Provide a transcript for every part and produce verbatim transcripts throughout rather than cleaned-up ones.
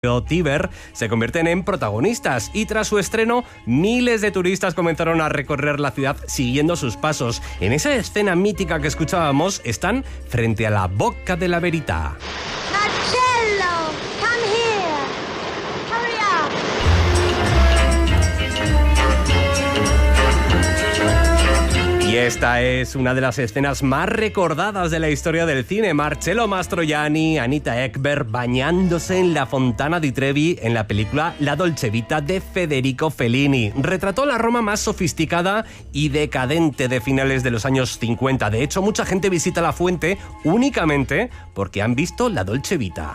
Tíber se convierten en protagonistas y tras su estreno miles de turistas comenzaron a recorrer la ciudad siguiendo sus pasos. En esa escena mítica que escuchábamos están frente a la Bocca della Verità. Marcello, come here. Hurry up. Y esta es una de las escenas más recordadas de la historia del cine. Marcello Mastroianni, Anita Ekberg bañándose en la Fontana di Trevi en la película La Dolce Vita de Federico Fellini. Retrató la Roma más sofisticada y decadente de finales de los años cincuenta. De hecho, mucha gente visita la fuente únicamente porque han visto La Dolce Vita.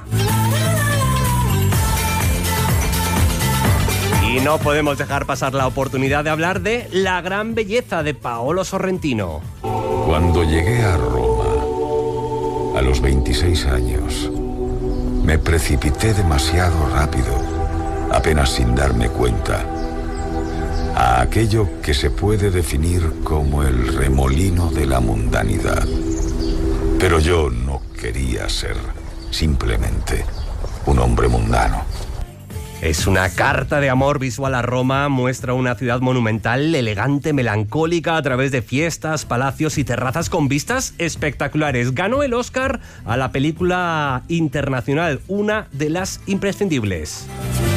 Y no podemos dejar pasar la oportunidad de hablar de La gran belleza de Paolo Sorrentino. Cuando llegué a Roma, a los veintiséis años, me precipité demasiado rápido, apenas sin darme cuenta, a aquello que se puede definir como el remolino de la mundanidad. Pero yo no quería ser simplemente un hombre mundano. Es una carta de amor visual a Roma, muestra una ciudad monumental, elegante, melancólica, a través de fiestas, palacios y terrazas con vistas espectaculares. Ganó el Oscar a la película internacional, una de las imprescindibles.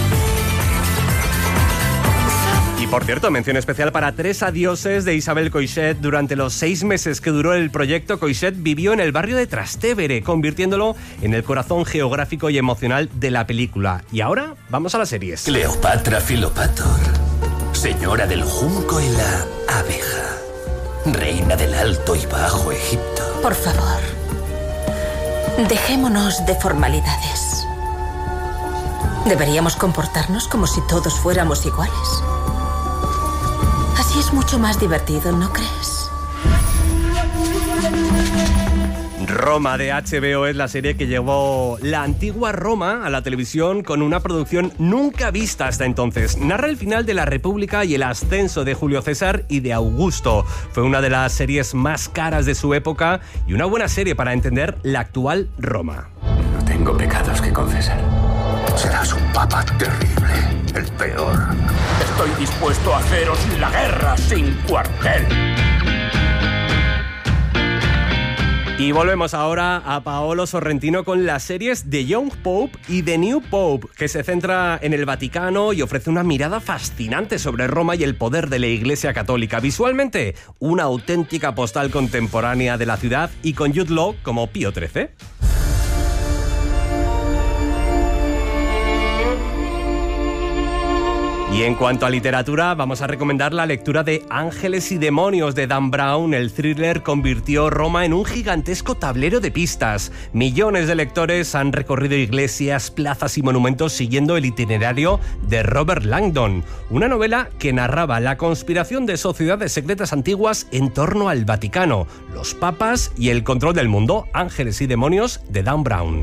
Y por cierto, mención especial para Tres adioses de Isabel Coixet. Durante los seis meses que duró el proyecto, Coixet vivió en el barrio de Trastevere, convirtiéndolo en el corazón geográfico y emocional de la película. Y ahora, vamos a las series. Cleopatra Filopator, señora del junco y la abeja, reina del Alto y Bajo Egipto. Por favor, dejémonos de formalidades. Deberíamos comportarnos como si todos fuéramos iguales. Así es mucho más divertido, ¿no crees? Roma de H B O es la serie que llevó la antigua Roma a la televisión con una producción nunca vista hasta entonces. Narra el final de la República y el ascenso de Julio César y de Augusto. Fue una de las series más caras de su época y una buena serie para entender la actual Roma. No tengo pecados que confesar. Serás un papa terrible, el peor. Estoy dispuesto a haceros la guerra sin cuartel. Y volvemos ahora a Paolo Sorrentino con las series The Young Pope y The New Pope, que se centra en el Vaticano y ofrece una mirada fascinante sobre Roma y el poder de la Iglesia Católica. Visualmente, una auténtica postal contemporánea de la ciudad y con Jude Law como Pío trece. Y en cuanto a literatura, vamos a recomendar la lectura de Ángeles y Demonios de Dan Brown. El thriller convirtió Roma en un gigantesco tablero de pistas. Millones de lectores han recorrido iglesias, plazas y monumentos siguiendo el itinerario de Robert Langdon, una novela que narraba la conspiración de sociedades secretas antiguas en torno al Vaticano, los papas y el control del mundo. Ángeles y Demonios de Dan Brown.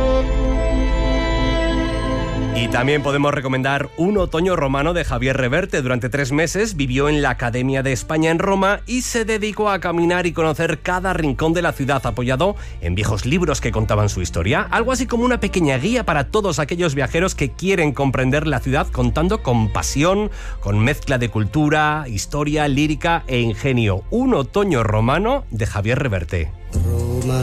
Y también podemos recomendar Un otoño romano de Javier Reverte. Durante tres meses vivió en la Academia de España en Roma y se dedicó a caminar y conocer cada rincón de la ciudad, apoyado en viejos libros que contaban su historia. Algo así como una pequeña guía para todos aquellos viajeros que quieren comprender la ciudad contando con pasión, con mezcla de cultura, historia, lírica e ingenio. Un otoño romano de Javier Reverte. Roma